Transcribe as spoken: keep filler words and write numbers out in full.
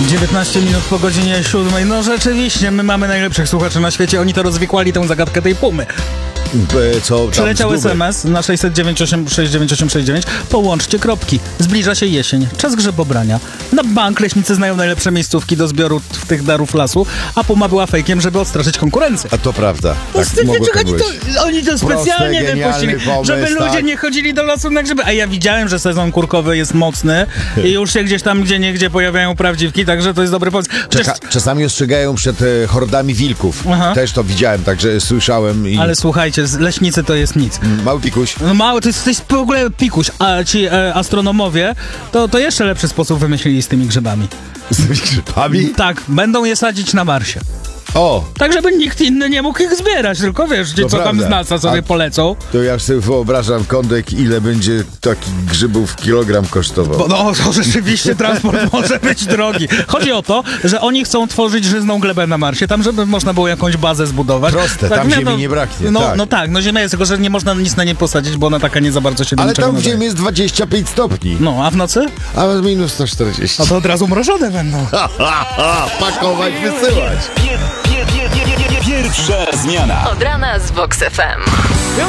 dziewiętnaście minut po godzinie siódmej. No rzeczywiście, my mamy najlepszych słuchaczy na świecie. Oni to rozwikłali tę zagadkę tej pumy. Co tam Przyleciał z Duby? es em es na sześć dziewięć osiem sześć dziewięć osiem sześć dziewięć. Połączcie kropki. Zbliża się jesień. Czas grzybobrania. Na bank leśnicy znają najlepsze miejscówki do zbioru tych darów lasu, a puma była fejkiem, żeby odstraszyć konkurencję. A to prawda. No, Tak mogło to oni, być. to, oni to specjalnie Prosty, wypuścili, genialny pomysł, żeby ludzie tak. nie chodzili do lasu na grzyby. A ja widziałem, że sezon kurkowy jest mocny i już się gdzieś tam, gdzie niegdzie pojawiają prawdziwki, także to jest dobry pomysł. Chociaż, Czeka, czasami ostrzegają przed e, hordami wilków. Aha. Też to widziałem, także słyszałem. I... ale słuchajcie, z- leśnicy to jest nic. Mały pikuś. No mały, to jest, to jest w ogóle pikuś, a ci e, astronomowie to, to jeszcze lepszy sposób wymyślili z tymi grzybami. Z tymi grzybami? Tak, będą je sadzić na Marsie. O, Tak, żeby nikt inny nie mógł ich zbierać, tylko wiesz, ci To co tam prawda. z NASA sobie A- polecą. to ja sobie wyobrażam, Kądek, ile będzie takich grzybów kilogram kosztował. Bo no, to rzeczywiście transport może być drogi. Chodzi o to, że oni chcą tworzyć żyzną glebę na Marsie, tam żeby można było jakąś bazę zbudować. Proste, tam ziemi nie braknie, No tak. no tak, no ziemia jest, tylko że nie można nic na niej posadzić, bo ona taka nie za bardzo się do Ale niczego tam w nadaje. ziemi jest dwadzieścia pięć stopni. No, a w nocy? A minus sto czterdzieści. No to od razu mrożone będą. Pakować, wysyłać. Pierwsza zmiana. Od rana z Vox F M.